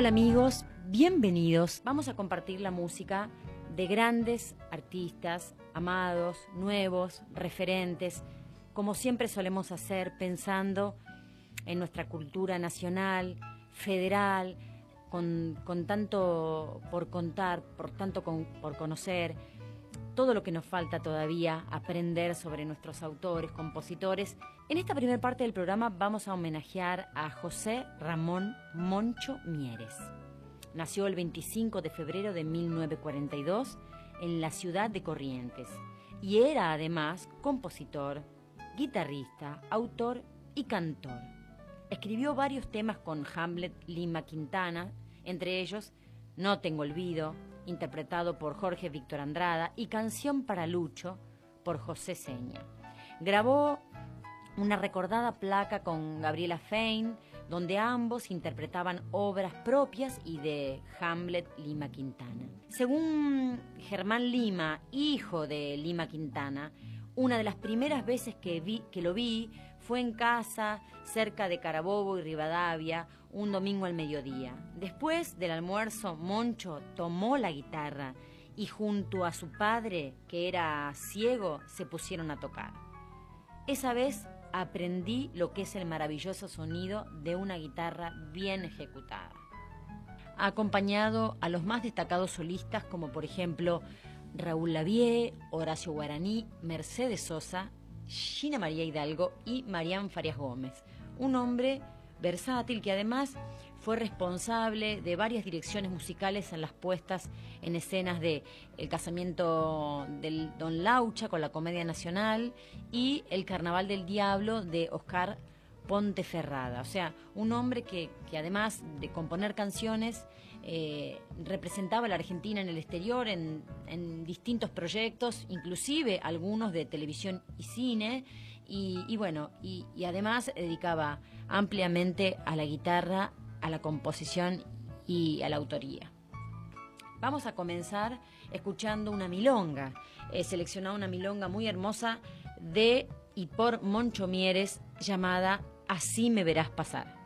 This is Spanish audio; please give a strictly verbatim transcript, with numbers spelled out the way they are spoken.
Hola amigos, bienvenidos. Vamos a compartir la música de grandes artistas, amados, nuevos, referentes, como siempre solemos hacer, pensando en nuestra cultura nacional, federal, con, con tanto por contar, por tanto con, por conocer, todo lo que nos falta todavía aprender sobre nuestros autores, compositores. En esta primera parte del programa vamos a homenajear a José Ramón Moncho Mieres. Nació el veinticinco de febrero de mil novecientos cuarenta y dos en la ciudad de Corrientes y era además compositor, guitarrista, autor y cantor. Escribió varios temas con Hamlet Lima Quintana, entre ellos No tengo olvido, interpretado por Jorge Víctor Andrada, y Canción para Lucho, por José Seña. Grabó una recordada placa con Gabriela Fein, donde ambos interpretaban obras propias y de Hamlet Lima Quintana. Según Germán Lima, hijo de Lima Quintana, una de las primeras veces que, vi, que lo vi fue en casa, cerca de Carabobo y Rivadavia, un domingo al mediodía. Después del almuerzo, Moncho tomó la guitarra y junto a su padre, que era ciego, se pusieron a tocar. Esa vez aprendí lo que es el maravilloso sonido de una guitarra bien ejecutada. Ha acompañado a los más destacados solistas, como por ejemplo Raúl Lavie, Horacio Guaraní, Mercedes Sosa, Gina María Hidalgo y Marián Farias Gómez. Un hombre versátil que además fue responsable de varias direcciones musicales en las puestas en escenas de El casamiento del Don Laucha con la Comedia Nacional y El Carnaval del Diablo de Oscar Ponteferrada. O sea, un hombre que, que además de componer canciones eh, representaba a la Argentina en el exterior en, en distintos proyectos, inclusive algunos de televisión y cine, y, y bueno, y, y además dedicaba ampliamente a la guitarra, a la composición y a la autoría. Vamos a comenzar escuchando una milonga. He seleccionado una milonga muy hermosa de y por Moncho Mieres llamada Así me verás pasar.